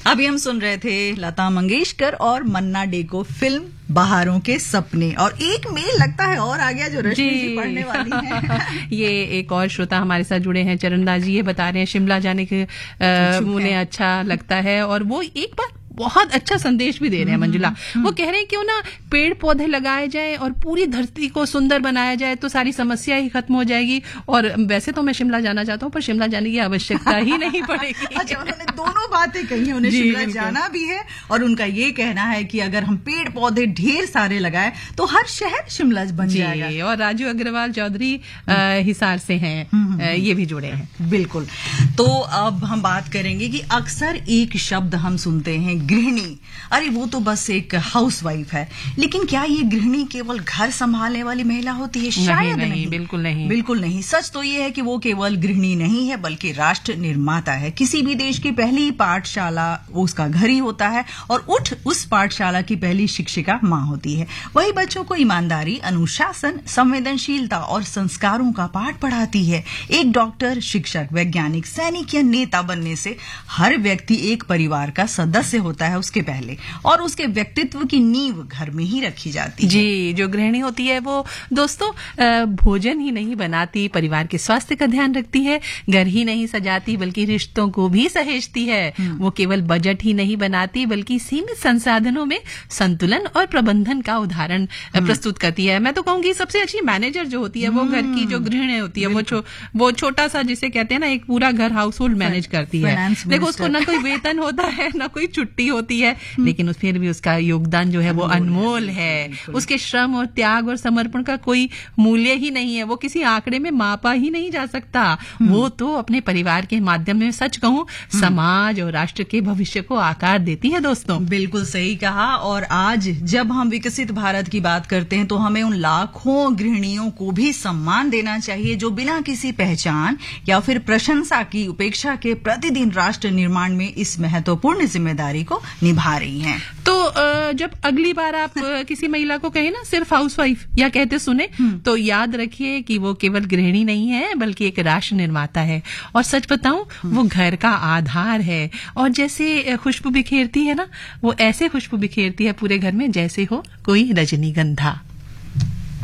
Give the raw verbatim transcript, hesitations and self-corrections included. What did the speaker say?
अभी हम सुन रहे थे लता मंगेशकर और मन्ना डे को फिल्म बहारों के सपने, और एक मेल लगता है और आ गया जो रश्मि जी पढ़ने वाली है। ये एक और श्रोता हमारे साथ जुड़े हैं, चरणदास जी, ये बता रहे हैं शिमला जाने के उन्हें अच्छा लगता है, और वो एक बार बहुत अच्छा संदेश भी दे रहे हैं मंजुला। वो कह रहे हैं क्यों ना पेड़ पौधे लगाए जाए और पूरी धरती को सुंदर बनाया जाए तो सारी समस्या ही खत्म हो जाएगी। और वैसे तो मैं शिमला जाना चाहता हूँ, पर शिमला जाने की आवश्यकता ही नहीं पड़ेगी। अच्छा, उन्होंने दोनों बातें कही हैं, उन्हें शिमला जाना भी है और उनका ये कहना है कि अगर हम पेड़ पौधे ढेर सारे लगाए तो हर शहर शिमला बन जाएगा। और राजू अग्रवाल चौधरी हिसार से हैं, ये भी जुड़े हैं। बिल्कुल। तो अब हम बात करेंगे कि अक्सर एक शब्द हम सुनते हैं, गृहिणी। अरे वो तो बस एक हाउसवाइफ है, लेकिन क्या ये गृहिणी केवल घर संभालने वाली महिला होती है? शायद नहीं, नहीं, बिल्कुल नहीं, बिल्कुल नहीं। सच तो ये है कि वो केवल गृहिणी नहीं है बल्कि राष्ट्र निर्माता है। किसी भी देश की पहली पाठशाला उसका घर ही होता है, और उठ उस पाठशाला की पहली शिक्षिका माँ होती है। वही बच्चों को ईमानदारी, अनुशासन, संवेदनशीलता और संस्कारों का पाठ पढ़ाती है। एक डॉक्टर, शिक्षक, वैज्ञानिक, सैनिक या नेता बनने से हर व्यक्ति एक परिवार का सदस्य होता है उसके पहले, और उसके व्यक्तित्व की नींव घर में ही रखी जाती है। जी, जो गृहिणी होती है वो दोस्तों भोजन ही नहीं बनाती, परिवार के स्वास्थ्य का ध्यान रखती है, घर ही नहीं सजाती बल्कि रिश्तों को भी सहेजती है। वो केवल बजट ही नहीं बनाती बल्कि सीमित संसाधनों में संतुलन और प्रबंधन का उदाहरण प्रस्तुत करती है। मैं तो कहूंगी सबसे अच्छी मैनेजर जो होती है वो घर की जो गृहिणी होती है, वो छो, वो छोटा सा जिसे कहते हैं ना एक पूरा घर हाउस होल्ड मैनेज करती है। देखो उसको ना कोई वेतन होता है ना कोई छुट्टी होती है, लेकिन फिर भी उसका योगदान जो है वो अनमोल है। उसके श्रम और त्याग और समर्पण का कोई मूल्य ही नहीं है, वो किसी आंकड़े में मापा ही नहीं जा सकता। वो तो अपने परिवार के माध्यम में, सच कहूं, समाज और राष्ट्र के भविष्य को आकार देती है। दोस्तों बिल्कुल सही कहा। और आज जब हम विकसित भारत की बात करते हैं तो हमें उन लाखों गृहिणियों को भी सम्मान देना चाहिए जो बिना किसी पहचान या फिर प्रशंसा की उपेक्षा के प्रतिदिन राष्ट्र निर्माण में इस महत्वपूर्ण जिम्मेदारी को निभा रही हैं। तो जब अगली बार आप किसी महिला को कहें ना सिर्फ हाउसवाइफ या कहते सुने, तो याद रखिए कि वो केवल गृहिणी नहीं है बल्कि एक राष्ट्र निर्माता है। और सच बताऊं, वो घर का आधार है, और जैसे खुशबू बिखेरती है ना, वो ऐसे खुशबू बिखेरती है पूरे घर में जैसे हो कोई रजनीगंधा।